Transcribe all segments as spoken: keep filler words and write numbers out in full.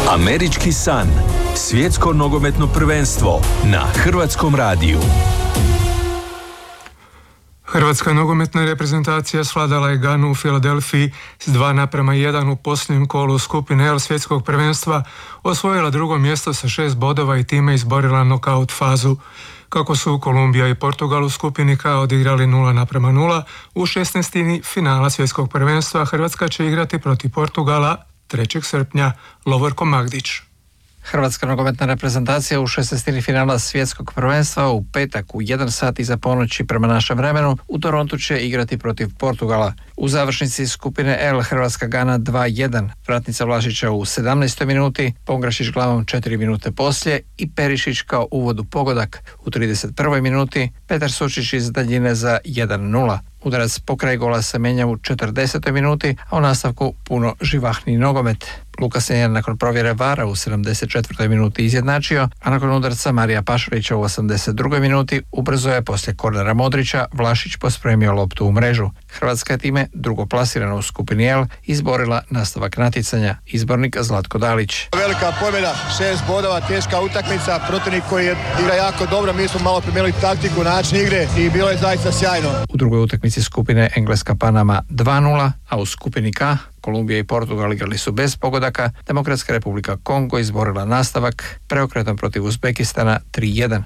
Američki san. Svjetsko nogometno prvenstvo na Hrvatskom radiju. Hrvatska nogometna reprezentacija svladala je Ganu u Filadelfiji s dva naprema jedan u posljednjem kolu skupine L svjetskog prvenstva, osvojila drugo mjesto sa šest bodova i time izborila nokaut fazu. Kako su Kolumbija i Portugal u skupini K odigrali nula naprema nula, u šesnaestini finala svjetskog prvenstva Hrvatska će igrati protiv Portugala trećeg srpnja. Lovorko Magdić. Hrvatska nogometna reprezentacija u šesnaestini finala svjetskog prvenstva u petak u jedan sat iza ponoći prema našem vremenu u Torontu će igrati protiv Portugala. U završnici skupine L Hrvatska Gana dva jedan, vratnica Vlašića u sedamnaestoj minuti, Pongrašić glavom četiri minute poslije i Perišić kao uvod u pogodak u trideset prvoj minuti, Petar Sučić iz daljine za jedan nula. Udarac pokraj gola se menja u četrdesetoj minuti, a u nastavku puno živahni nogomet. Luka Senjan nakon provjere vara u sedamdeset četvrtoj minuti izjednačio, a nakon udarca Marija Pašarića u osamdeset drugoj minuti ubrzo je poslije kornera Modrića Vlašić pospremio loptu u mrežu. Hrvatska je time drugo plasirana u skupini L izborila nastavak natjecanja. Izbornik Zlatko Dalić. Velika pobjeda, šest bodova, teška utakmica, protivnik koji je igra jako dobro, mi smo malo promijenili taktiku, način igre i bilo je zaista sjajno. U drugoj utakmici skupine Engleska Panama dva nula, a u skupini K Kolumbija i Portugal igrali su bez pogodaka, Demokratska republika Kongo izborila nastavak preokretom protiv Uzbekistana tri jedan.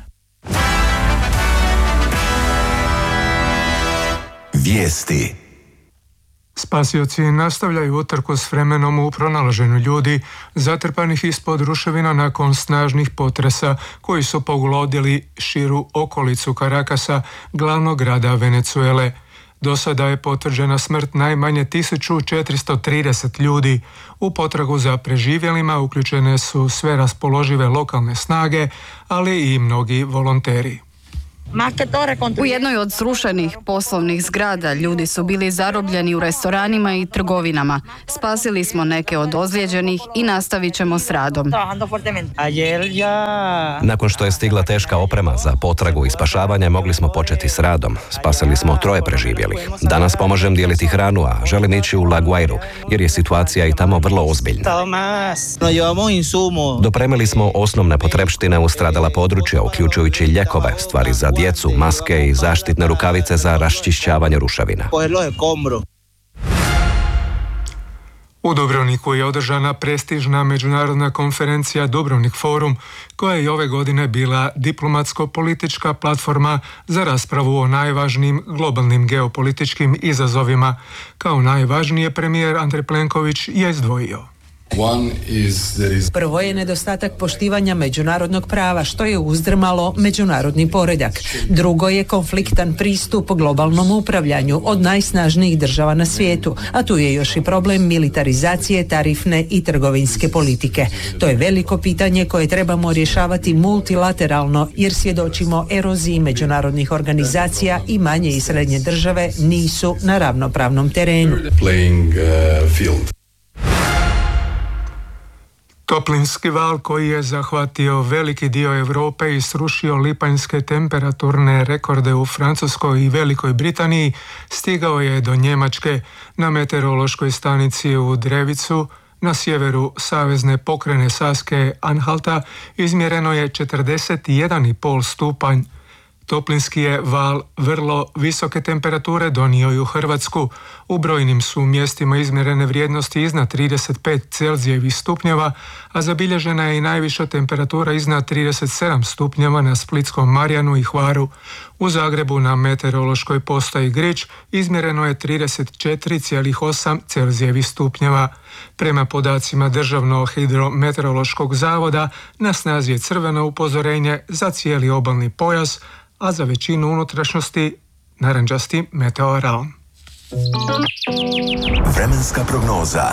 Vijesti. Spasioci nastavljaju utrku s vremenom u pronalaženju ljudi zatrpanih ispod ruševina nakon snažnih potresa koji su pogodili širu okolicu Karakasa, glavnog grada Venezuele. Do sada je potvrđena smrt najmanje tisuću četiristo trideset ljudi. U potragu za preživjelima uključene su sve raspoložive lokalne snage, ali i mnogi volonteri. U jednoj od srušenih poslovnih zgrada ljudi su bili zarobljeni u restoranima i trgovinama. Spasili smo neke od ozlijeđenih i nastavit ćemo s radom. Nakon što je stigla teška oprema za potragu i spašavanje, mogli smo početi s radom. Spasili smo troje preživjelih. Danas pomažem dijeliti hranu, a želim ići u La Guairu, jer je situacija i tamo vrlo ozbiljna. Dopremili smo osnovne potrepštine u stradala područja, uključujući ljekove, stvari za djecu, maske i zaštitne rukavice za raščišćavanje ruševina. U Dubrovniku je održana prestižna međunarodna konferencija Dubrovnik Forum, koja je i ove godine bila diplomatsko-politička platforma za raspravu o najvažnijim globalnim geopolitičkim izazovima. Kao najvažnije premijer Andrej Plenković je izdvojio. Prvo je nedostatak poštivanja međunarodnog prava, što je uzdrmalo međunarodni poredak. Drugo je konfliktan pristup globalnom upravljanju od najsnažnijih država na svijetu, a tu je još i problem militarizacije tarifne i trgovinske politike. To je veliko pitanje koje trebamo rješavati multilateralno, jer svjedočimo eroziji međunarodnih organizacija i manje i srednje države nisu na ravnopravnom terenu. Toplinski val koji je zahvatio veliki dio Europe i srušio lipanjske temperaturne rekorde u Francuskoj i Velikoj Britaniji stigao je do Njemačke. Na meteorološkoj stanici u Drevicu na sjeveru savezne pokrajine Saske Anhalta izmjereno je četrdeset jedan i pol stupanj. Toplinski je val vrlo visoke temperature donio i u Hrvatsku. U brojnim su mjestima izmjerene vrijednosti iznad trideset pet Celzijevih stupnjeva, a zabilježena je i najviša temperatura iznad trideset sedam stupnjeva na Splitskom Marjanu i Hvaru. U Zagrebu na meteorološkoj postaji Grič izmjereno je trideset četiri zarez osam Celzijevih stupnjeva. Prema podacima Državnog hidrometeorološkog zavoda na snazi je crveno upozorenje za cijeli obalni pojas, a za većinu unutrašnjosti narančasti meteoraon. Vremenska prognoza.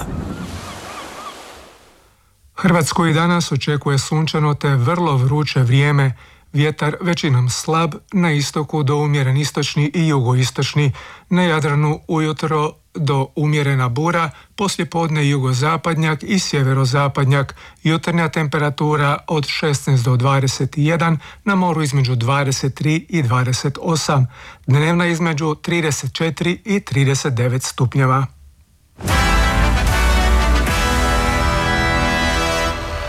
Hrvatsku i danas očekuje sunčano te vrlo vruće vrijeme. Vjetar većinom slab, na istoku do umjeren istočni i jugoistočni, na Jadranu ujutro do umjerena bura, poslijepodne jugozapadnjak i sjeverozapadnjak, jutarnja temperatura od šesnaest do dvadeset jedan, na moru između dvadeset tri i dvadeset osam, dnevna između trideset četiri i trideset devet stupnjeva.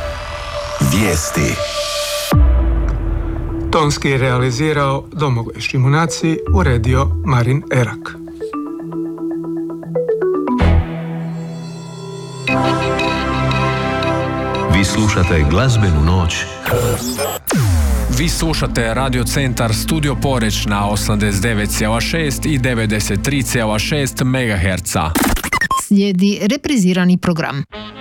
Vijesti. Tonski je realizirao Domagoj Šimunaci, uredio Marin Erak. Vi slušate glazbenu noć. Vi slušate Radio Centar Studio Poreć na osamdeset devet zarez šest i devedeset tri zarez šest megaherca. Slijedi reprizirani program.